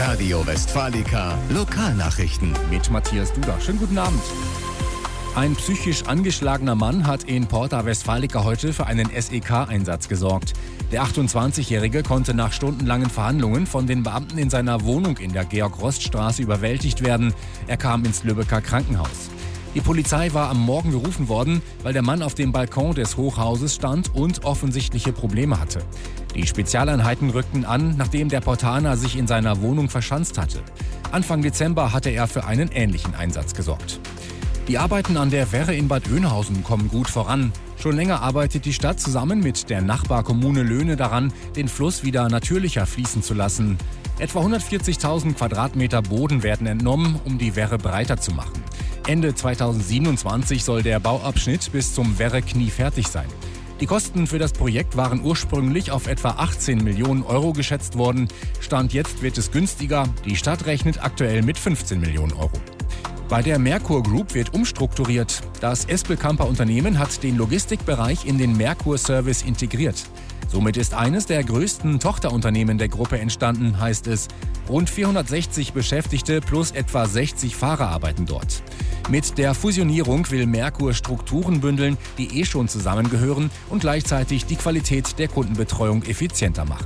Radio Westfalica Lokalnachrichten. Mit Matthias Duda. Schönen guten Abend. Ein psychisch angeschlagener Mann hat in Porta Westfalica heute für einen SEK-Einsatz gesorgt. Der 28-Jährige konnte nach stundenlangen Verhandlungen von den Beamten in seiner Wohnung in der Georg-Rost-Straße überwältigt werden. Er kam ins Lübecker Krankenhaus. Die Polizei war am Morgen gerufen worden, weil der Mann auf dem Balkon des Hochhauses stand und offensichtliche Probleme hatte. Die Spezialeinheiten rückten an, nachdem der Portaner sich in seiner Wohnung verschanzt hatte. Anfang Dezember hatte er für einen ähnlichen Einsatz gesorgt. Die Arbeiten an der Werre in Bad Oeynhausen kommen gut voran. Schon länger arbeitet die Stadt zusammen mit der Nachbarkommune Löhne daran, den Fluss wieder natürlicher fließen zu lassen. Etwa 140.000 Quadratmeter Boden werden entnommen, um die Werre breiter zu machen. Ende 2027 soll der Bauabschnitt bis zum Werreknie fertig sein. Die Kosten für das Projekt waren ursprünglich auf etwa 18 Millionen Euro geschätzt worden. Stand jetzt wird es günstiger. Die Stadt rechnet aktuell mit 15 Millionen Euro. Bei der Merkur Group wird umstrukturiert. Das Espelkamper Unternehmen hat den Logistikbereich in den Merkur Service integriert. Somit ist eines der größten Tochterunternehmen der Gruppe entstanden, heißt es. Rund 460 Beschäftigte plus etwa 60 Fahrer arbeiten dort. Mit der Fusionierung will Merkur Strukturen bündeln, die schon zusammengehören und gleichzeitig die Qualität der Kundenbetreuung effizienter machen.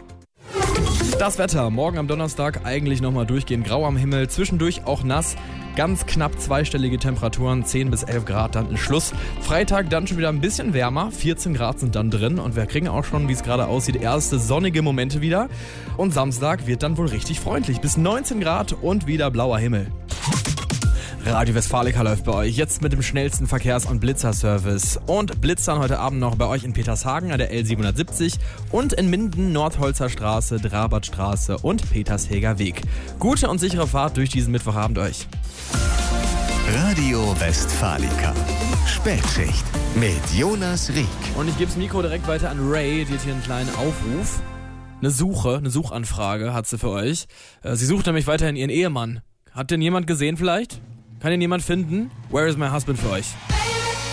Das Wetter, morgen am Donnerstag eigentlich nochmal durchgehend grau am Himmel, zwischendurch auch nass, ganz knapp zweistellige Temperaturen, 10 bis 11 Grad dann Schluss. Freitag dann schon wieder ein bisschen wärmer, 14 Grad sind dann drin und wir kriegen auch schon, wie es gerade aussieht, erste sonnige Momente wieder. Und Samstag wird dann wohl richtig freundlich, bis 19 Grad und wieder blauer Himmel. Radio Westfalica läuft bei euch jetzt mit dem schnellsten Verkehrs- und Blitzerservice. Und blitzern heute Abend noch bei euch in Petershagen an der L770 und in Minden, Nordholzer Straße, Drabertstraße und Petershäger Weg. Gute und sichere Fahrt durch diesen Mittwochabend euch. Radio Westfalica. Spätschicht mit Jonas Rieck. Und ich gebe das Mikro direkt weiter an Ray, die hat hier einen kleinen Aufruf. Eine Suchanfrage hat sie für euch. Sie sucht nämlich weiterhin ihren Ehemann. Hat den jemand gesehen vielleicht? Kann ihn jemand finden? Where is my husband für euch?